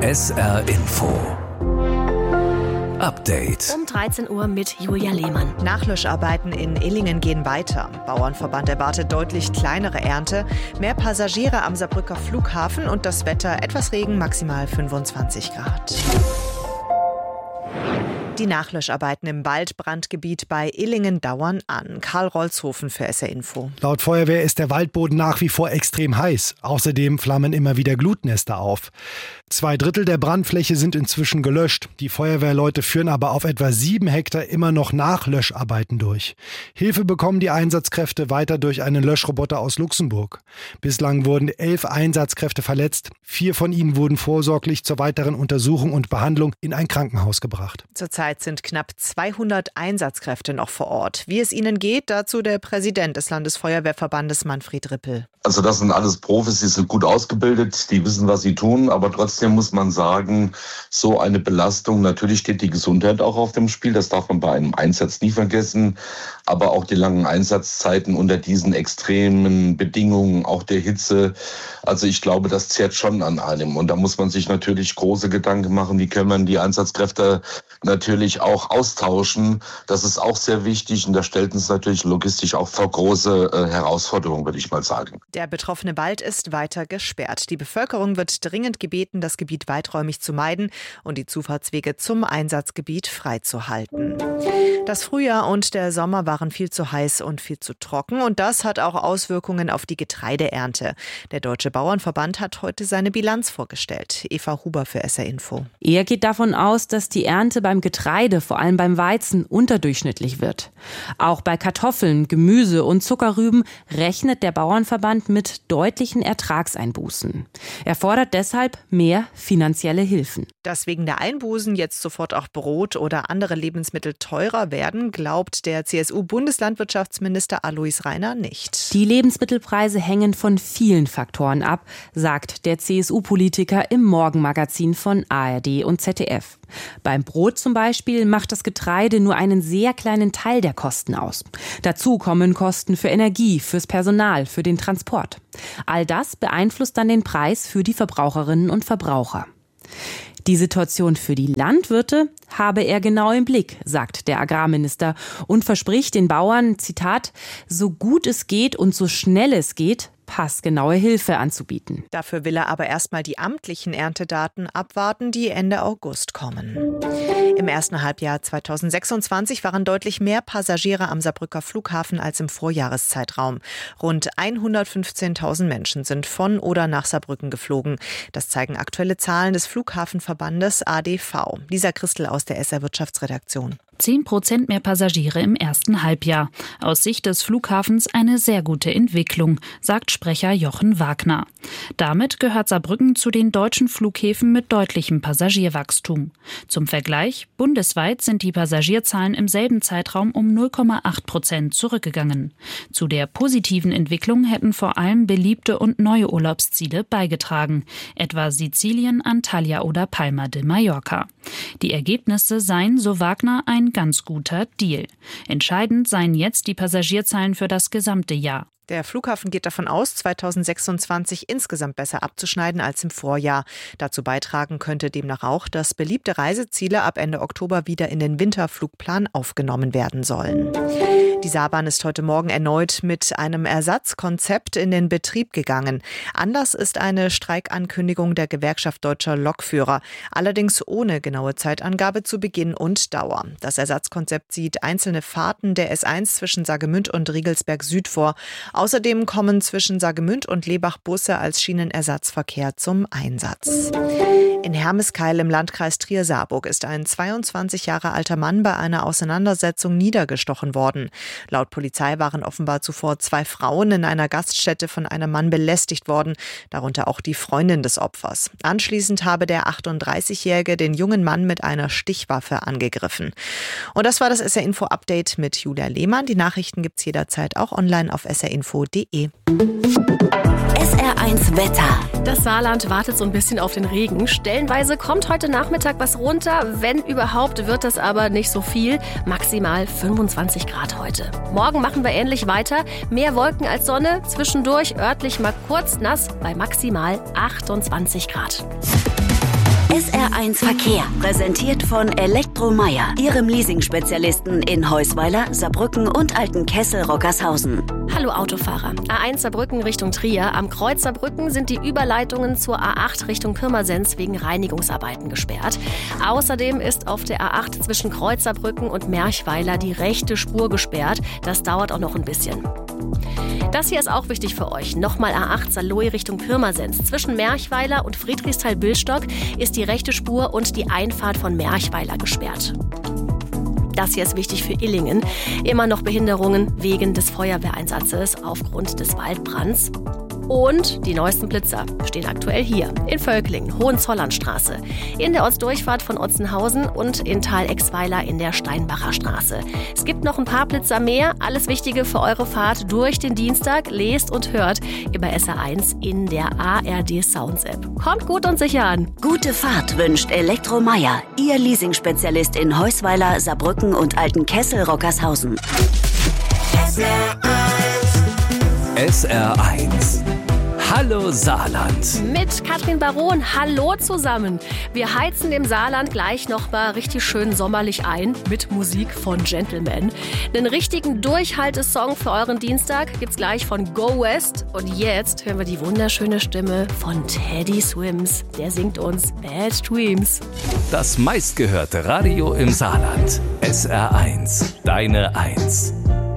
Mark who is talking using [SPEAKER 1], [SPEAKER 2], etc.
[SPEAKER 1] SR Info Update.
[SPEAKER 2] Um 13 Uhr mit Julia Lehmann.
[SPEAKER 3] Nachlöscharbeiten in Illingen gehen weiter. Bauernverband erwartet deutlich kleinere Ernte, mehr Passagiere am Saarbrücker Flughafen und das Wetter etwas Regen, maximal 25 Grad. Die Nachlöscharbeiten im Waldbrandgebiet bei Illingen dauern an. Karl Rolzhofen für SR Info.
[SPEAKER 4] Laut Feuerwehr ist der Waldboden nach wie vor extrem heiß. Außerdem flammen immer wieder Glutnester auf. 2/3 der Brandfläche sind inzwischen gelöscht. Die Feuerwehrleute führen aber auf etwa 7 Hektar immer noch Nachlöscharbeiten durch. Hilfe bekommen die Einsatzkräfte weiter durch einen Löschroboter aus Luxemburg. Bislang wurden 11 Einsatzkräfte verletzt. 4 von ihnen wurden vorsorglich zur weiteren Untersuchung und Behandlung in ein Krankenhaus gebracht.
[SPEAKER 3] Zurzeit sind knapp 200 Einsatzkräfte noch vor Ort. Wie es ihnen geht, dazu der Präsident des Landesfeuerwehrverbandes Manfred Rippel.
[SPEAKER 5] Also das sind alles Profis, die sind gut ausgebildet, die wissen, was sie tun. Aber trotzdem muss man sagen, so eine Belastung, natürlich steht die Gesundheit auch auf dem Spiel. Das darf man bei einem Einsatz nie vergessen. Aber auch die langen Einsatzzeiten unter diesen extremen Bedingungen, auch der Hitze. Also ich glaube, das zehrt schon an einem. Und da muss man sich natürlich große Gedanken machen, wie kann man die Einsatzkräfte natürlich auch austauschen. Das ist auch sehr wichtig und das stellt uns natürlich logistisch auch vor große Herausforderungen, würde ich mal sagen.
[SPEAKER 3] Der betroffene Wald ist weiter gesperrt. Die Bevölkerung wird dringend gebeten, das Gebiet weiträumig zu meiden und die Zufahrtswege zum Einsatzgebiet freizuhalten. Das Frühjahr und der Sommer waren viel zu heiß und viel zu trocken und das hat auch Auswirkungen auf die Getreideernte. Der Deutsche Bauernverband hat heute seine Bilanz vorgestellt. Eva Huber für SR Info.
[SPEAKER 6] Er geht davon aus, dass die Ernte beim Getreide, vor allem beim Weizen, unterdurchschnittlich wird. Auch bei Kartoffeln, Gemüse und Zuckerrüben rechnet der Bauernverband mit deutlichen Ertragseinbußen. Er fordert deshalb mehr finanzielle Hilfen.
[SPEAKER 3] Dass wegen der Einbußen jetzt sofort auch Brot oder andere Lebensmittel teurer werden, glaubt der CSU-Bundeslandwirtschaftsminister Alois Rainer nicht.
[SPEAKER 6] Die Lebensmittelpreise hängen von vielen Faktoren ab, sagt der CSU-Politiker im Morgenmagazin von ARD und ZDF. Beim Brot zum Beispiel macht das Getreide nur einen sehr kleinen Teil der Kosten aus. Dazu kommen Kosten für Energie, fürs Personal, für den Transport. All das beeinflusst dann den Preis für die Verbraucherinnen und Verbraucher. Die Situation für die Landwirte habe er genau im Blick, sagt der Agrarminister und verspricht den Bauern, Zitat, so gut es geht und so schnell es geht, passgenaue Hilfe anzubieten.
[SPEAKER 3] Dafür will er aber erstmal die amtlichen Erntedaten abwarten, die Ende August kommen. Im ersten Halbjahr 2026 waren deutlich mehr Passagiere am Saarbrücker Flughafen als im Vorjahreszeitraum. Rund 115.000 Menschen sind von oder nach Saarbrücken geflogen. Das zeigen aktuelle Zahlen des Flughafenverbandes ADV. Lisa Christel aus der SR Wirtschaftsredaktion.
[SPEAKER 7] 10% mehr Passagiere im ersten Halbjahr. Aus Sicht des Flughafens eine sehr gute Entwicklung, sagt Sprecher Jochen Wagner. Damit gehört Saarbrücken zu den deutschen Flughäfen mit deutlichem Passagierwachstum. Zum Vergleich, bundesweit sind die Passagierzahlen im selben Zeitraum um 0,8% zurückgegangen. Zu der positiven Entwicklung hätten vor allem beliebte und neue Urlaubsziele beigetragen, etwa Sizilien, Antalya oder Palma de Mallorca. Die Ergebnisse seien, so Wagner, ein ganz guter Deal. Entscheidend seien jetzt die Passagierzahlen für das gesamte Jahr.
[SPEAKER 3] Der Flughafen geht davon aus, 2026 insgesamt besser abzuschneiden als im Vorjahr. Dazu beitragen könnte demnach auch, dass beliebte Reiseziele ab Ende Oktober wieder in den Winterflugplan aufgenommen werden sollen. Die Saarbahn ist heute Morgen erneut mit einem Ersatzkonzept in den Betrieb gegangen. Anlass ist eine Streikankündigung der Gewerkschaft Deutscher Lokführer, allerdings ohne genaue Zeitangabe zu Beginn und Dauer. Das Ersatzkonzept sieht einzelne Fahrten der S1 zwischen Saargemünd und Riegelsberg Süd vor. Außerdem kommen zwischen Saargemünd und Lebach Busse als Schienenersatzverkehr zum Einsatz. In Hermeskeil im Landkreis Trier-Saarburg ist ein 22 Jahre alter Mann bei einer Auseinandersetzung niedergestochen worden. Laut Polizei waren offenbar zuvor 2 Frauen in einer Gaststätte von einem Mann belästigt worden, darunter auch die Freundin des Opfers. Anschließend habe der 38-Jährige den jungen Mann mit einer Stichwaffe angegriffen. Und das war das SR Info Update mit Julia Lehmann. Die Nachrichten gibt's jederzeit auch online auf srinfo.de.
[SPEAKER 2] SR1 Wetter. Das Saarland wartet so ein bisschen auf den Regen. Stellenweise kommt heute Nachmittag was runter. Wenn überhaupt, wird das aber nicht so viel. Maximal 25 Grad heute. Morgen machen wir ähnlich weiter. Mehr Wolken als Sonne. Zwischendurch örtlich mal kurz nass bei maximal 28 Grad.
[SPEAKER 1] SR1 Verkehr, präsentiert von Elektromeier, Ihrem Leasing-Spezialisten in Heusweiler, Saarbrücken und Altenkessel-Rockershausen.
[SPEAKER 2] Hallo Autofahrer. A1 Saarbrücken Richtung Trier. Am Kreuz Saarbrücken sind die Überleitungen zur A8 Richtung Pirmasens wegen Reinigungsarbeiten gesperrt. Außerdem ist auf der A8 zwischen Kreuz Saarbrücken und Merchweiler die rechte Spur gesperrt. Das dauert auch noch ein bisschen. Das hier ist auch wichtig für euch. Nochmal A8 Saarlouis Richtung Pirmasens. Zwischen Merchweiler und Friedrichsthal-Billstock ist die rechte Spur und die Einfahrt von Merchweiler gesperrt. Das hier ist wichtig für Illingen. Immer noch Behinderungen wegen des Feuerwehreinsatzes aufgrund des Waldbrands. Und die neuesten Blitzer stehen aktuell hier in Völklingen, Hohenzollernstraße, in der Ortsdurchfahrt von Otzenhausen und in Thalexweiler in der Steinbacher Straße. Es gibt noch ein paar Blitzer mehr. Alles Wichtige für eure Fahrt durch den Dienstag lest und hört über SR1 in der ARD Sounds App. Kommt gut und sicher an.
[SPEAKER 1] Gute Fahrt wünscht Elektromeier, Ihr Leasing-Spezialist in Heusweiler, Saarbrücken und Altenkessel-Rockershausen.
[SPEAKER 8] SR1. Hallo Saarland.
[SPEAKER 2] Mit Katrin Baron, hallo zusammen. Wir heizen dem Saarland gleich noch mal richtig schön sommerlich ein mit Musik von Gentleman. Einen richtigen Durchhaltesong für euren Dienstag gibt's gleich von Go West. Und jetzt hören wir die wunderschöne Stimme von Teddy Swims. Der singt uns Bad Dreams.
[SPEAKER 8] Das meistgehörte Radio im Saarland. SR1. Deine 1.